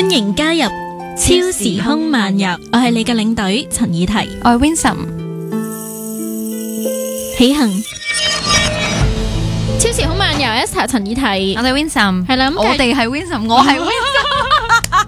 歡迎加入超時空漫遊，我係你嘅領隊陳以緹， 我係 Winsome。 起行超時空漫遊 Esther 陳以緹， 我哋 Winsome 係啦， 我哋係 Winsome，我係 Winsome。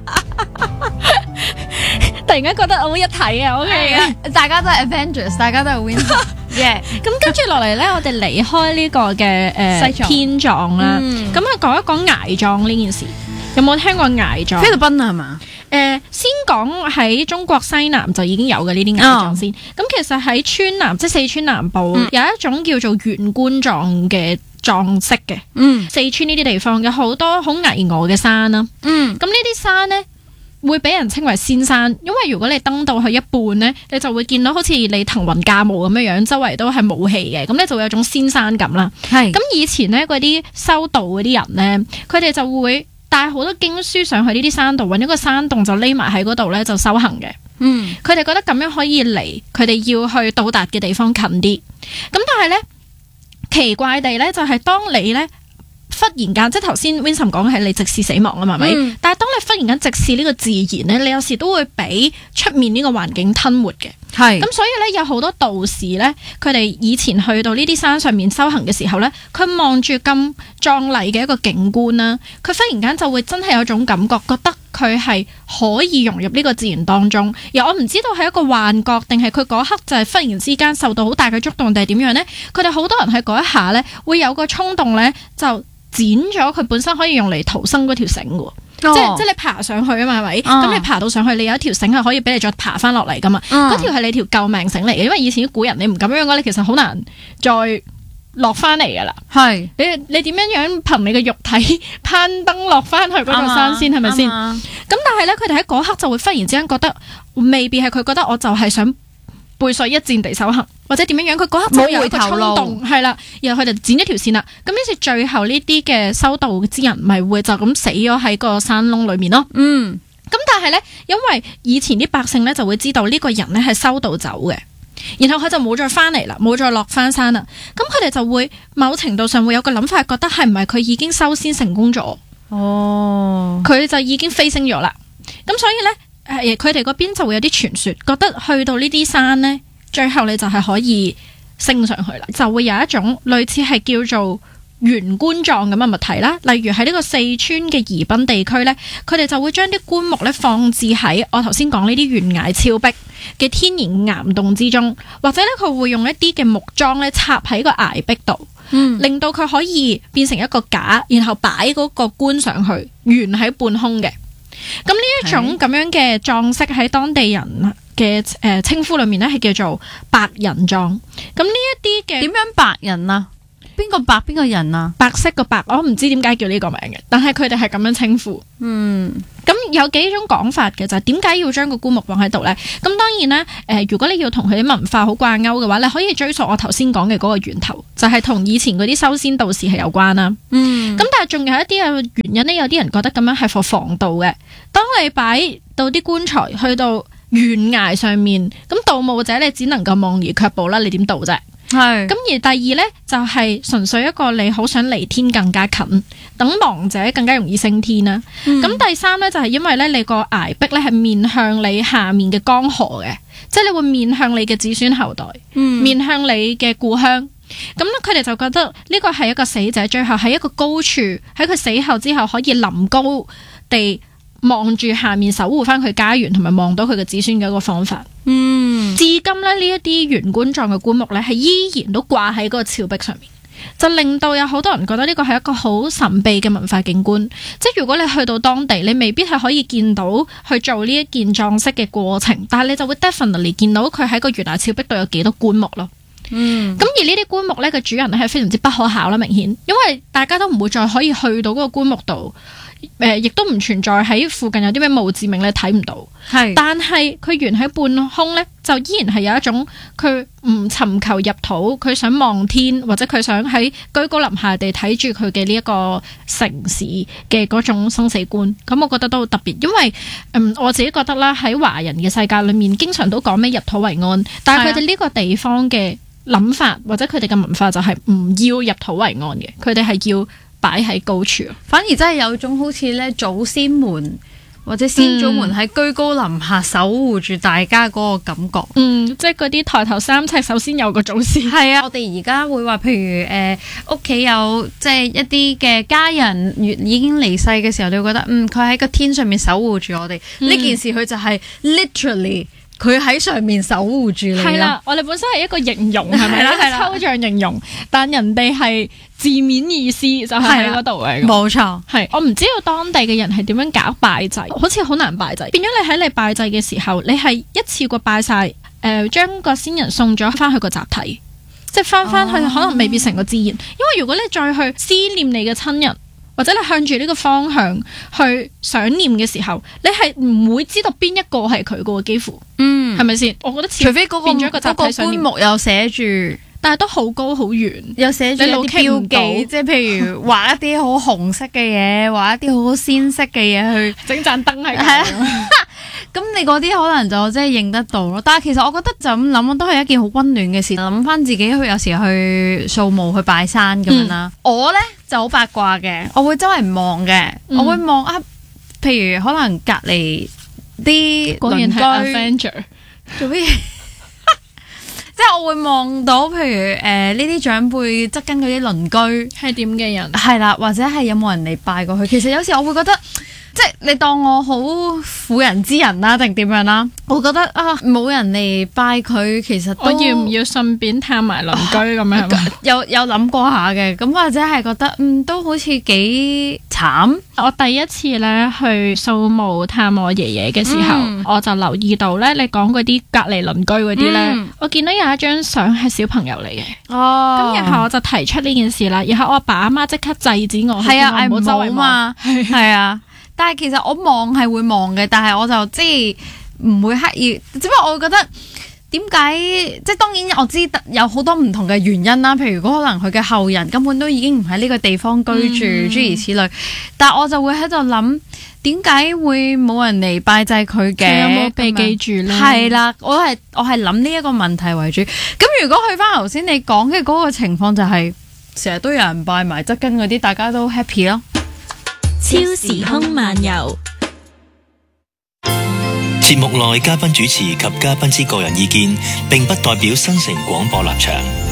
突然間覺得好一體啊，OK 啊， 大家都係 Avengers， 大家都係 Winsome。 咁跟住落嚟咧，我哋離開呢個嘅西藏天葬啦，咁啊講一講崖葬呢件事，有冇聽過崖葬？ 菲律賓啊係嘛？ 先講喺中國西南就已經有嘅呢啲崖葬先。咁其實喺川南，即係四川南部，有一種叫做懸棺葬嘅葬式嘅。四川呢啲地方有好多好巍峨嘅山啦。咁呢啲山咧會俾人稱為仙山，因為如果你登到去一半咧，你就會見到好似你騰雲駕霧咁樣樣，周圍都係霧氣嘅，咁咧就會有種仙山感啦。 係咁以前咧嗰啲修道嗰啲人咧，佢哋就會帶好多經書上去呢啲山度，揾一個山洞就匿埋喺嗰度咧就修行嘅。佢哋覺得咁樣可以離佢哋要去到達嘅地方近啲。咁但係咧奇怪地咧，就係當你咧忽然間，即係頭先 Winsome 講嘅係你直視死亡啊嘛，係咪？但係當你忽然間直視呢個自然咧，你有時都會俾出面呢個環境吞沒嘅。 係咁，所以咧有好多道士咧，佢哋以前去到呢啲山上面修行嘅時候咧，佢望住咁壯麗嘅一個景觀啦，佢忽然間就會真係有種感覺，覺得佢係可以融入呢個自然當中。而我唔知道係一個幻覺，定係佢嗰刻就係忽然之間受到好大嘅觸動，定係點樣咧？佢哋好多人喺嗰一下咧，會有個衝動咧，就剪咗佢本身可以用嚟逃生嗰條繩嘅。即係你爬上去啊嘛，係咪？咁你爬到上去，你有一條繩係可以俾你再爬翻落嚟噶嘛？嗰條係你條救命繩嚟嘅，因為以前啲古人你唔咁樣嘅話，你其實好難再落翻嚟噶啦。係你點樣憑你嘅肉體攀登落翻去嗰個山先係咪先？咁但係咧，佢哋喺嗰刻就會忽然之間覺得，未必係佢覺得我就係想背水一戰地守行，或者點樣樣，佢嗰刻就有一個衝動，係啦，然後佢就剪咗條線啦。咁於是最後呢啲嘅修道之人咪會就咁死咗喺個山窿裏面咯。咁但係咧，因為以前啲百姓咧就會知道呢個人咧係修道走嘅，然後佢就冇再翻嚟啦，冇再落翻山啦。咁佢哋就會某程度上會有個諗法，覺得係唔係佢已經修仙成功咗？佢就已經飛升咗啦。咁所以咧。佢哋嗰邊就會有啲傳說，覺得去到呢啲山呢，最後你就係可以升上去啦，就會有一種類似係叫做懸棺葬咁嘅物體啦。例如喺呢個四川嘅宜賓地區呢，佢哋就會將啲棺木咧放置喺我頭先講呢啲懸崖峭壁嘅天然岩洞之中，或者咧佢會用一啲嘅木樁咧插喺個崖壁度，令到佢可以變成一個架，然後擺嗰個棺上去，懸喺半空嘅。咁呢一種咁樣嘅葬式喺當地人嘅稱呼裏面咧係叫做白人葬。咁呢一啲嘅點樣白人啊？邊個白邊個人啊？ 白色個白，我唔知點解叫呢個名嘅，但係佢哋係咁樣稱呼。咁有幾種講法嘅，就係點解要將個棺木放喺度呢？咁當然啦，如果你要同佢啲文化好掛鈎嘅話，你可以追溯我頭先講嘅嗰個源頭，就係同以前嗰啲修仙道士係有關啦。咁但係仲有一啲嘅原因呢，有啲人覺得咁樣係防盜嘅。當你擺到啲棺材去到懸崖上面，咁盜墓者你只能夠望而卻步啦，你點盜啫？咁而第二呢，就係純粹一個你好想離天更加近，等亡者更加容易升天啦。咁第三呢，就係因為咧你個崖壁咧係面向你下面嘅江河嘅，即係你會面向你嘅子孫後代，面向你嘅故鄉。咁佢哋就覺得呢個係一個死者最後喺一個高處，喺佢死後之後可以臨高地望住下面守護翻佢家園，同埋望到佢嘅子孫嘅一個方法。至今咧呢一啲懸棺葬嘅棺木咧係依然都掛喺嗰個峭壁上面，就令到有好多人覺得呢個係一個好神秘嘅文化景觀。即係如果你去到當地，你未必係可以見到去做呢一件葬式嘅過程，但係你就會 definitely 見到佢喺個懸崖峭壁度有幾多棺木咯。咁而呢啲棺木咧嘅主人咧係非常之不可考啦，明顯，因為大家都唔會再可以去到嗰個棺木度。亦都唔存在喺附近有啲咩墓誌銘你睇唔到。但係佢懸喺半空咧，就依然係有一種佢唔尋求入土，佢想望天，或者佢想喺居高臨下地睇住佢嘅呢一個城市嘅嗰種生死觀。咁我覺得都好特別，因為我自己覺得啦，喺華人嘅世界裏面，經常都講咩入土為安，但係佢哋呢個地方嘅諗法或者佢哋嘅文化就係唔要入土為安嘅，佢哋係要擺喺高處。 反而真係有種好似咧祖先們或者先祖們喺居高臨下守護住大家嗰個感覺。 即係嗰啲抬頭三尺，首先有個祖先。 係啊，我哋而家會話，譬如屋企有即係一啲嘅家人已經離世嘅時候，你會覺得佢喺個天上面守護住我哋。呢件事佢就係 literally 佢喺上面守護住你。 係啦，我哋本身係一個形容，係咪？一個抽象形容，但人哋係字面意思就係喺嗰度嚟。 冇錯， 係我唔知道當地嘅人係點樣搞拜祭，好似好難拜祭。變咗你喺你拜祭嘅時候，你係一次過拜晒，將個先人送咗翻去個集體，即係翻去可能未必成個自然。因為如果你再去思念你嘅親人，或者你向住呢個方向去想念嘅時候，你係唔會知道邊一個係佢嘅，幾乎，係咪先？我覺得除非嗰個變咗一個集體想念， 棺木有寫住， 但係都好高好遠， 有寫住一啲標記，即係譬如畫一啲好紅色嘅嘢，畫一啲好鮮色嘅嘢去整盞燈喺度。 咁你嗰啲可能就真係認得到咯。但係其實我覺得就咁諗都係一件好溫暖嘅事。諗翻自己去有時去掃墓去拜山咁樣啦。我咧就好八卦嘅，我會周圍望嘅，我會望譬如可能隔離啲鄰居 Avenger 做咩嘢？即係我會望到，譬如呢啲長輩側跟嗰啲鄰居係點嘅人， 係啦，或者係有冇人嚟拜過佢。其實有時我會覺得，即係你當我好婦人之仁啦，定點樣啦？我覺得冇人嚟拜佢，其實我要唔要順便探埋鄰居咁樣？係咪？ 有諗過下嘅，咁或者係覺得都好似幾慘。 我第一次咧去掃墓探我爺爺嘅時候，我就留意到咧，你講嗰啲隔離鄰居嗰啲咧，我見到有一張相係小朋友嚟嘅。咁然後我就提出呢件事啦，然後我阿爸阿媽即刻制止我， 係啊， 唔好周圍望。 係啊，但係其實我望係會望嘅，但係我就即係唔會刻意，只不過我覺得點解即係當然我知有好多唔同嘅原因啦，譬如可能佢嘅後人根本都已經唔喺呢個地方居住，諸如此類。但係我就會喺度諗，點解會冇人嚟拜祭佢嘅？ 有冇被記住咧？ 係啦，我係諗呢一個問題為主。咁如果去翻頭先你講嘅嗰個情況，就係成日都有人拜埋側跟嗰啲，大家都 happy 咯。 超時空漫遊。 節目內嘉賓主持及嘉賓之個人意見，並不代表新城廣播立場。